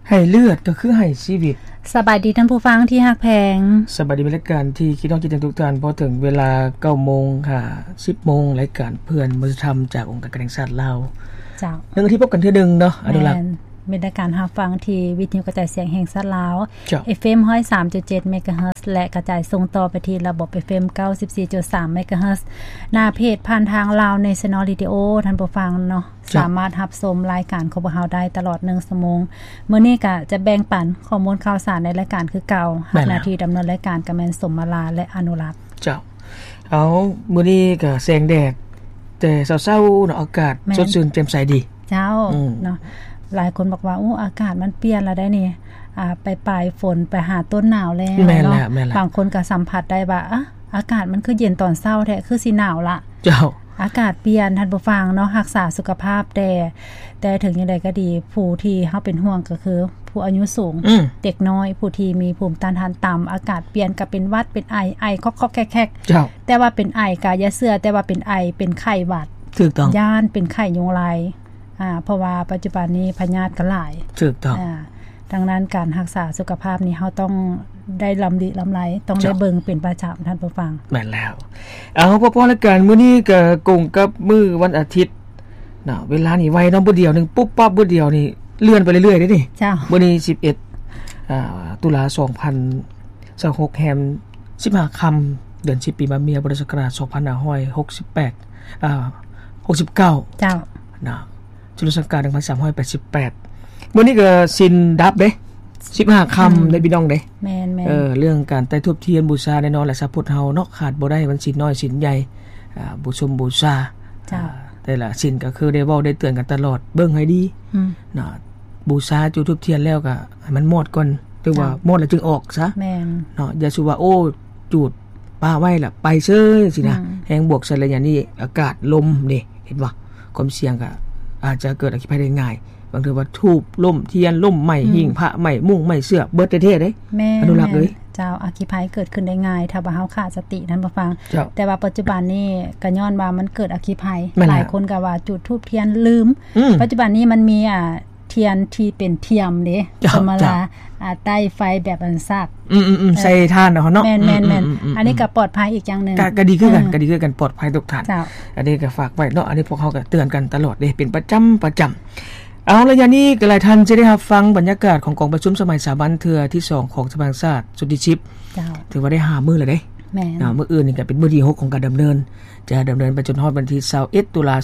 ให้เลือดก็คือให้ชีวิตสบายดีท่านผู้ฟังที่ฮักแพงสบายดีรายการที่คิดต้องจิตทุกท่านพอถึงเวลา 9:00 นค่ะ 10:00 นรายการเพื่อนมนุษยธรรมจากองค์การกระแห่งชาติลาวเจ้า 1 อาทิตย์พบกันเทื่อนึงเนาะอนุรักษ์เป็นรายการรับฟังที่วิทยุกระจายเสียงแห่งชาติลาว FM 103.7 เมกะเฮิรตซ์และกระจายส่งต่อไปที่ระบบ FM 94.3 เมกะเฮิรตซ์หน้าเพจผ่านทางลาว National Radio ท่านผู้ฟังเนาะสามารถรับชมรายการของพวกเราได้ตลอด1ชั่วโมงมื้อนี้ก็จะแบ่งปันข้อมูลข่าวสารในรายการคือเก่าหน้าที่ดำเนินรายการก็แม่นสมมาลาและอนุรักษ์เจ้าเอามื้อนี้ก็แสงแดดแต่เช้าๆเนาะอากาศสดชื่นแจ่มใสดีเจ้าเนาะหลายคนบอกว่าอากาศมันเปลี่ยนแล้วได้นี่ไปปลายฝนไปหาต้นหนาวแล้วเนาะบางคนก็สัมผัสได้ว่าอากาศมันคือเย็นตอนเช้าแท้คือสิหนาวละเจ้าอากาศเปลี่ยนท่านผู้ฟังเนาะรักษาสุขภาพแต่ถึงอย่างใดก็ดีผู้ที่เฮาเป็นห่วงก็คือผู้อายุสูงเด็กน้อยผู้ที่มีภูมิต้านทานต่ำอากาศเปลี่ยนก็เป็นหวัดเป็นไอคอกๆแคกๆแต่ว่าเป็นไอก็อย่าเชื่อแต่ว่าเป็นไอเป็นไข้หวัดถูกต้องย่านเป็นไข้ยุงลายเพราะว่าปัจจุบันนี้พยาธิก็หลายถูกต้องดังนั้นการรักษาสุขภาพนี้เฮาต้องได้ลำดิลำไรต้องได้เบิ่งเป็นประจำท่านผู้ฟังแม่นแล้วเอาพอๆรายการมื้อนี้ก็กงกับมื้อวันอาทิตย์น่ะเวลานี่ไวเนาะบ่เดียวนึงปุ๊บปั๊บบ่เดียวนี่เลื่อนไปเรื่อยๆเด้นี่จ้ามื้อนี้11ตุลา2026แฮม15ค่ำเดือน10ปีมะเมียพุทธศักราช256869 เจ้าน่ะจุลศักราช1388มื้อนี้ก็สินดับเด้15ค่ำได้พี่น้องเด้แม่นๆเรื่องการใต้ทูปเทียนบูชาแน่นอนแหละสะพุทธเฮาเนาะขาดบ่ได้มันสินน้อยสินใหญ่บูชมบูชาแต่ละสินก็คือได้เว้าได้เตือนกันตลอดเบิ่งให้ดีน่ะบูชาจุดทูปเทียนแล้วก็ให้มันหมดก่อนถึงว่าหมดแล้วจึงออกซะแม่นเนาะอย่าสิว่าโอ้จุดป้าไว้ล่ะไปเซ้ยสินะแฮงบวกใส่ระยะนี้อากาศลมนี่เห็นบ่ความเสี่ยงก็อาจจะเกิดอัคคีภัยได้ง่ายบางทีว่าทูบล่มเทียนล่มใหม่หิ่งพระใหม่มุ้งใหม่เสื้อเบิดเท่ๆเด้อนุรักษ์เอ้ยเจ้าอัคคีภัยเกิดขึ้นได้ง่ายถ้าว่าเฮาขาดสติท่านผู้ฟังแต่ว่าปัจจุบันนี้ก็ย้อนว่ามันเกิดอัคคีภัยหลายคนก็ว่าจุดธูปเทียนลืมปัจจุบันนี้มันมีเทียนที่เป็นเทียมเด้ธรรมดาใต้ไฟแบบอันซักใส่ถ่านเนาะแม่นๆอันนี้ก็ปลอดภัยอีกอย่างนึงก็ดีคือกันปลอดภัยทุกท่านอันนี้ก็ฝากไว้เนาะอันนี้พวกเฮาก็เตือนกันตลอดเด้เป็นประจำเอาระยะนี้ก็หลายท่านจะได้รับฟังบรรยากาศของกองประชุมสมัยสามัญเทื่อที่2ของสภาชาติสุทธิชิพถือว่าได้5มื้อแล้วเด้แม่นมื้ออื่นนี่ก็เป็นมื้อที่6ของการดำเนินจะดำเนินไปจนฮอดวันที่21ตุลา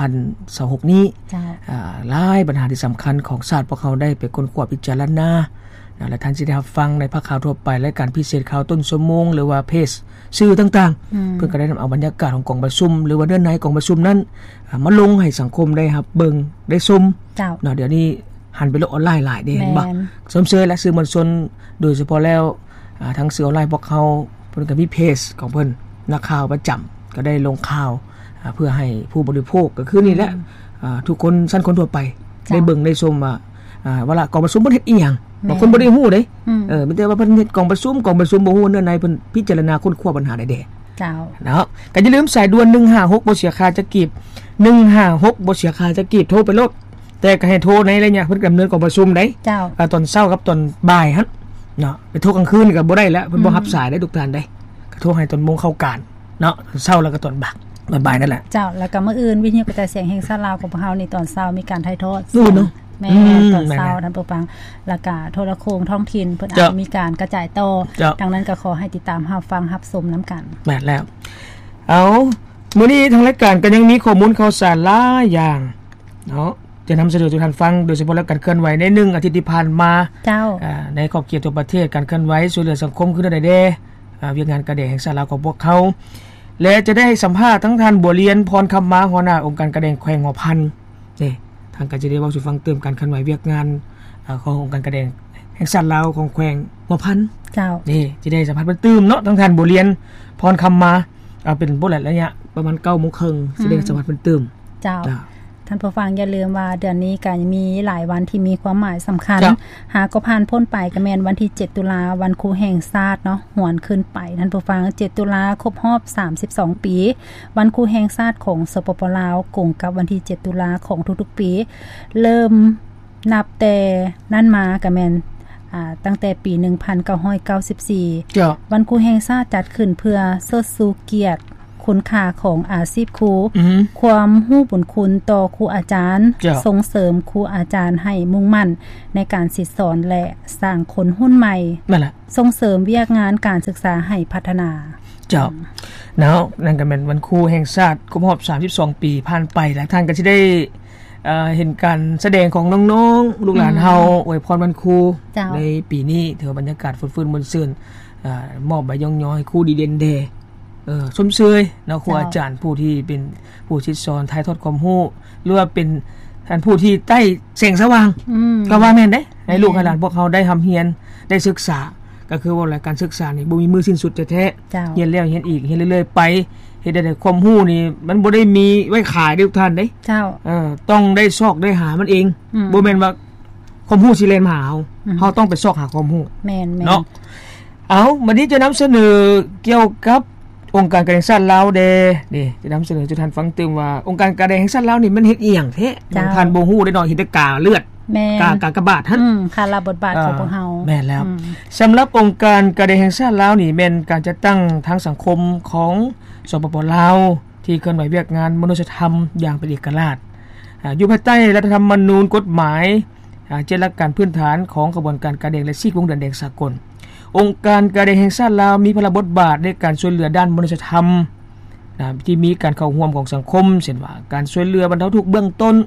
2026นี้หลายปัญหาที่สำคัญของชาติพวกเขาได้ไปค้นคว้าพิจารณาและท่านสิได้รับฟังในภาคข่าวทั่วไปและการพิเศษข่าวต้นชั่วโมงหรือว่าเพจสื่อต่างๆเพื่อก็ได้นำเอาบรรยากาศของกองประชุมหรือว่าเดือนในกองประชุมนั้นมาลงให้สังคมได้รับเบิ่งได้ชมเดี๋ยวนี้หันไปโลกออนไลน์หลายได้เห็นบ่สมเสยและสื่อมวลชนโดยเฉพาะแล้วทั้งสื่อออนไลน์พวกเขาเพิ่นก็มีเพจของเพิ่นนักข่าวประจำก็ได้ลงข่าวเพื่อให้ผู้บริโภคก็คือนี่แหละทุกคนชั้นคนทั่วไปได้เบิ่งได้ชมว่าละกองประชุมเพิ่นเฮ็ดอีหยังบางคนบ่ได้ฮู้เด้มีแต่ว่าเพิ่นเฮ็ดกองประชุมบ่ฮู้เนื้อในเพิ่นพิจารณาค้นคว้าปัญหาได้เด้เจ้าเนาะก็อย่าลืมสายด่วน156บ่เสียค่าจักกีบ156บ่เสียค่าจักกีบโทรไปโลดแต่ก็ให้โทรในระยะเพิ่นดำเนินกองประชุมได้เจ้าตอนเช้ากับตอนบ่ายหั่นเนาะไปโทรกลางคืนก็บ่ได้แล้วเพิ่นบ่รับสายได้ทุกท่านได้ก็โทรให้ตอนโมงเข้าการเนาะเช้าแล้วก็ตอนบ่ายนั่นแหละเจ้าแล้วก็มื้ออื่นวิทยุกระจายเสียงแห่งชาติลาวของพวกเฮานี่ตอนเช้ามีการถ่ายทอดเนาะแม่ตอนเช้าท่านผู้ฟังแล้วก็โทรโข่งท้องถิ่นเพิ่นมีการกระจายต่อดังนั้นก็ขอให้ติดตามรับฟังรับชมนํากันแม่นแล้วเอามื้อนี้ทางรายการก็ยังมีข้อมูลข่าวสารหลายอย่างเนาะจะนำเสนอทุกท่านฟังโดยเฉพาะแล้วการเคลื่อนไหวใน1อาทิตย์ที่ผ่านมาเจ้าในขอบเขตทั่วประเทศการเคลื่อนไหวช่วยเหลือสังคมคือได้เด้เวียกงานกระแดงแห่งชาติลาวของพวกเขาและจะได้สัมภาษณ์ทั้งท่านบัวเรียนพรคำมาหัวหน้าองค์การกระแดงแขวงหัวพันนี่ทางก็จะได้เว้าสู่ฟังเติมการเคลื่อนไหวเวียกงานขององค์การกระแดงแห่งชาติลาวของแขวงหัวพันเจ้านี่จะได้สัมภาษณ์เพิ่นตื่มเนาะทั้งท่านบัวเรียนพรคำมาเป็นบ่ระยะประมาณ 9:30 นสิได้สัมภาษณ์เพิ่นตื่มเจ้าท่านผู้ฟังอย่าลืมว่าเดือนนี้ก็มีหลายวันที่มีความหมายสำคัญหากก็ผ่านพ้นไปก็แม่นวันที่7ตุลาวันครูแห่งชาติเนาะหวนขึ้นไปท่านผู้ฟัง7ตุลาครบรอบ32ปีวันครูแห่งชาติของสปปลาวกงกับวันที่7ตุลาของทุกๆปีเริ่มนับแต่นั้นมาก็แม่นตั้งแต่ปี 1994 วันครูแห่งชาติจัดขึ้นเพื่อเชิดชูเกียรติคุณค่าของอาชีพครูความรู้บุญคุณต่อครูอาจารย์ส่งเสริมครูอาจารย์ให้มุ่งมั่นในการศิษย์สอนและสร้างคนรุ่นใหม่ส่งเสริมวิทยางานการศึกษาให้พัฒนาเจ้าแล้วนั่นก็เป็นวันครูแห่งชาติครบรอบ32ปีผ่านไปหลายท่านก็สิได้เห็นการแสดงของน้องๆลูกหลานเฮาอวยพรวันครูในปีนี้ถือว่าบรรยากาศฟื้นๆมนต์ซื่นมอบใบย่องย้อยครูดีเด่นเดชมเชยเนาะครูอาจารย์ผู้ที่เป็นผู้ชิดสอนถ่ายทอดความรู้หรือว่าเป็นท่านผู้ที่ใต้แสงสว่างก็ว่าแม่นเด้ให้ลูกหลานพวกเฮาได้ทำเรียนได้ศึกษาก็คือว่าการศึกษานี่บ่มีมือสิ้นสุดแท้ๆเรียนแล้วเรียนอีกเรียนเรื่อยๆไปเฮ็ดได้ความรู้นี่มันบ่ได้มีไว้ขายเด้อทุกท่านเด้เจ้าต้องได้ซอกได้หามันเองบ่แม่นว่าความรู้สิแล่นมาหาเฮาต้องไปซอกหาความรู้แม่นๆเนาะเอาวันนี้จะนำเสนอเกี่ยวกับองค์การการแห่งชาติลาวเด้นี่จะนำเสนอให้ท่านฟังเติมว่าองค์การการแห่งชาติลาวนี่มันเฮ็ดอีหยังแท้ท่านบ่ฮู้ได้น้อยเฮ็ดแต่กาเลือดกากบาทหั่นค่ะรับบทบาทของพวกเฮาแม่นแล้วสำหรับองค์การการแห่งชาติลาวนี่แม่นการจัดตั้งทางสังคมของสปป.ลาวที่เคลื่อนไหวเวียกงานมนุษยธรรมอย่างเป็นเอกราชอยู่ภายใต้รัฐธรรมนูญกฎหมาย7หลักการพื้นฐานของกระบวนการการแดงและซีกวงเดือนแดงสากลองค์การการแห่งชาติลาวมีพระบทบาทในการช่วยเหลือด้านมนุษยธรรมที่มีการเข้าร่วมของสังคมเช่นว่าการช่วยเหลือบรรเทาทุกข์เบื้องต้น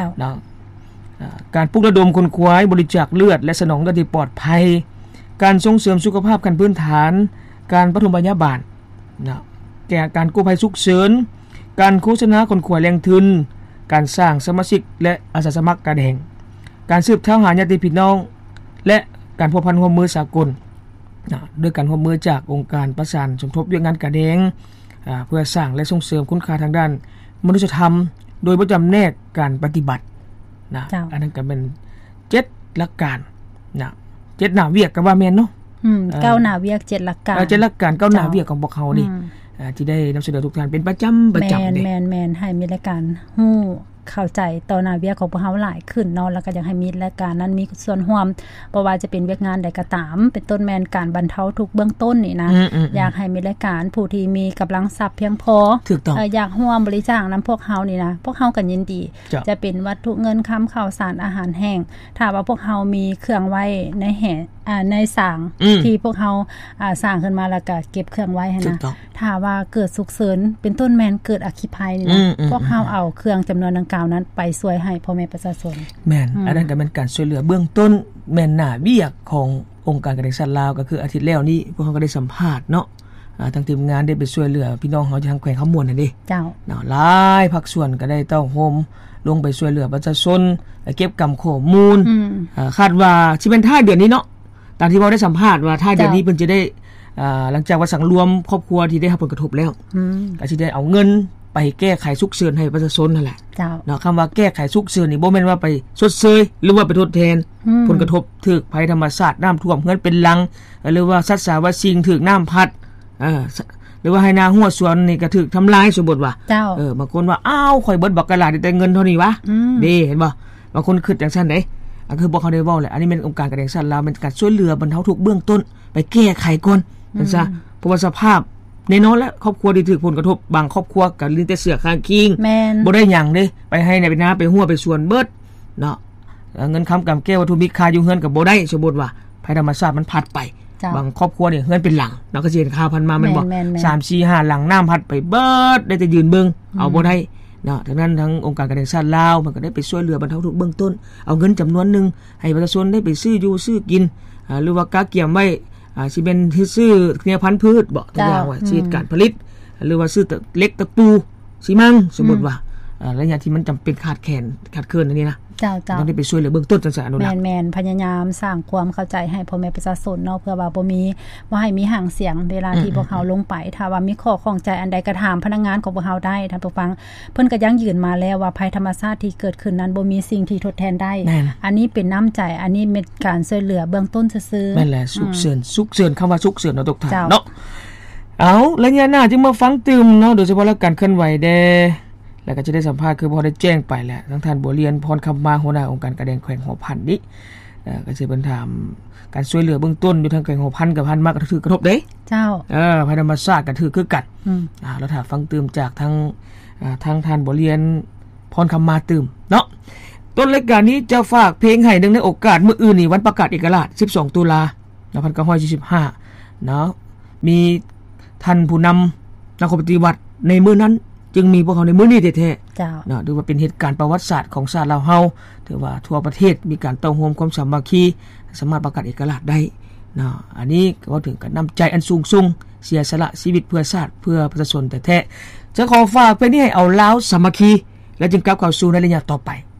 การปลุกระดมคนควายบริจาคเลือดและสนองเลือดที่ปลอดภัยการส่งเสริมสุขภาพขั้นพื้นฐานการปฐมพยาบาลแก่การกู้ภัยฉุกเฉินการโฆษณาคนควายแรงทุนการสร้างสมาชิกและอาสาสมัครการแห่งการสืบทอดหาญาติพี่น้องและการพัวพันร่วมมือสากลด้วยการร่วมมือจากองค์การประสานสมทบด้วยงานการแดงเพื่อสร้างและส่งเสริมคุณค่าทางด้านมนุษยธรรมโดยบ่จำแนกการปฏิบัติอันนั้นก็เป็น7หลักการ7หน้าเวียกก็ว่าแม่นเนาะ 9หน้าเวียก7หลักการ 7หลักการ9หน้าเวียกของพวกเฮานี่ที่ได้นำเสนอทุกท่านเป็นประจำเด้แม่นๆให้มีรายการฮู้เข้าใจต่อหน้าเวียกของพวกเฮาหลายขึ้นเนาะแล้วก็อยากให้มีรายการนั้นมีส่วนร่วมบ่ว่าจะเป็นเวียกงานใดก็ตามเป็นต้นแม่นการบรรเทาทุกข์เบื้องต้นนี่นะอยากให้มีรายการผู้ที่มีกำลังทรัพย์เพียงพออยากร่วมบริจาคนําพวกเฮานี่นะพวกเฮาก็ยินดีจะเป็นวัตถุเงินค้ำข้าวสารอาหารแห้งถ้าว่าพวกเฮามีเครื่องไว้ในแห่ในสร้างที่พวกเฮาสร้างขึ้นมาแล้วก็เก็บเครื่องไว้หั่นนะถ้าว่าเกิดฉุกเฉินเป็นต้นแม่นเกิดอัคคีภัยนี่นะพวกเฮาเอาเครื่องจํานวนดังกล่าวนั้นไปช่วยให้พ่อแม่ประชาชนแม่นอันนั้นก็เป็นการช่วยเหลือเบื้องต้นแม่นหน้าเวียกขององค์การการแห่งชาติลาวก็คืออาทิตย์แล้วนี้พวกเฮาก็ได้สัมภาษณ์เนาะทางทีมงานได้ไปช่วยเหลือพี่น้องเฮาทางแขวงขมวนนั่นเด้เจ้าเนาะหลายภาคส่วนก็ได้ต้องโฮมลงไปช่วยเหลือประชาชนเก็บกำข้อมูลคาดว่าสิเป็นท้ายเดือนนี้เนาะตามที่เราได้สัมภาษณ์ว่าท้ายเดือนนี้เพิ่นจะได้หลังจากว่าสังรวมครอบครัวที่ได้รับผลกระทบแล้วก็สิได้เอาเงินไปแก้ไขฉุกเฉินให้ประชาชนนั่นแหละเนาะคำว่าแก้ไขฉุกเฉินนี่บ่แม่นว่าไปชดเชยหรือว่าไปทดแทนผลกระทบถูกภัยธรรมชาติน้ำท่วมเฮือนเป็นลังหรือว่าสัตว์สาวสิ่งถูกน้ำพัดหรือว่าให้นาหัวสวนนี่ก็ถูกทำลายสมมุติว่าบางคนว่าอ้าวข่อยเบิดบักกะลาได้เงินเท่านี้วะเด้เห็นบ่บางคนคิดจังซั่นเด้คือบ่เขาได้เว้าแหละอันนี้เป็นองค์การการแห่งชาติลาวเป็นการช่วยเหลือบรรเทาทุกข์เบื้องต้นไปแก้ไขก่อนจังซั่นเพราะว่าสภาพแน่นอนแล้วครอบครัวที่ถูกผลกระทบบางครอบครัวก็ลิ้นแต่เสือข้างคิงบ่ได้หยังเด้ไปให้ในไปนาไปหัวไปสวนเบิดเนาะเงินค้ำกำแก้ววัตถุมีค่าอยู่เฮือนก็บ่ได้สมมุติว่าภัยธรรมชาติมันพัดไปบางครอบครัวนี่เฮือนเป็นหลังเนาะก็สิเห็นข่าวพันมาแม่นบ่3 4 5หลังน้ำพัดไปเบิดได้แต่ยืนเบิ่งเอาบ่ได้เนาะดังนั้นทั้งองค์การการแห่งชาติลาวมันก็ได้ไปช่วยเหลือบรรเทาทุกข์เบื้องต้นเอาเงินจํานวนนึงให้ประชาชนได้ไปซื้ออยู่ซื้อกินหรือว่ากะเกี่ยมไว้สิเป็นที่ซื้อเนี่ยพันธุ์พืชบ่ตัวอย่างว่าสิการผลิตหรือว่าซื้อเหล็กตะปูสิมังสมมุติว่าระยะที่มันจําเป็นขาดเคินอันนี้นะเจ้าๆต้องได้ไปช่วยเหลือเบื้องต้นจังซั่นอนุรักษ์แม่นๆพยายามสร้างความเข้าใจให้พ่อแม่ประชาชนเนาะเพื่อว่าบ่ให้มีห่างเสียงเวลาที่พวกเฮาลงไปถ้าว่ามีข้อข้องใจอันใดก็ถามพนักงานของพวกเฮาได้ท่านผู้ฟังเพิ่นก็ยังยืนมาแล้วว่าภัยธรรมชาติที่เกิดขึ้นนั้นบ่มีสิ่งที่ทดแทนได้อันนี้เป็นน้ำใจอันนี้เป็นการช่วยเหลือเบื้องต้นซื่อๆแม่นแหละฉุกเฉินคำว่าฉุกเฉินเนาะทุกท่านเนาะเอาระยะหน้าจึงมาฟังตื่มเนาะโดยเฉพาะแล้วการเคลื่อนไหวแดแล้วก็จะได้สัมภาษณ์คือพอได้แจ้งไปแล้วทั้งท่านบัวเรียนพรคำมาหัวหน้าองค์การกระแดงแขวงหัวพันนี่ก็สิเป็นถามการช่วยเหลือเบื้องต้นอยู่ทางแขวงหัวพันกับพันมากก็ถือกระทบเด้เจ้าภัยธรรมชาติก็ถือคือกันแล้วถ้าฟังตื่มจากทางท่านบัวเรียนพรคำมาตื่มเนาะต้นรายการนี้จะฝากเพลงให้ในโอกาสมื้ออื่นนี่วันประกาศเอกราช12ตุลา1945เนาะมีท่านผู้นำนักปฏิวัติในมื้อนั้นจึงมีพวกเขาในมื้อนี้แท้ๆเจ้าเนาะถือว่าเป็นเหตุการณ์ประวัติศาสตร์ของชาติลาวเฮาถือว่าทั่วประเทศมีการต่อโฮมความสามัคคีสามารถประกาศเอกราชได้เนาะอันนี้ก็ถึงกับน้ำใจอันสูงส่งเสียสละชีวิตเพื่อชาติเพื่อประชาชนแท้ๆจะขอฝากเพลงนี้ให้เอาลาวสามัคคีและจึงกลับเข้าสู่ในระยะต่อไป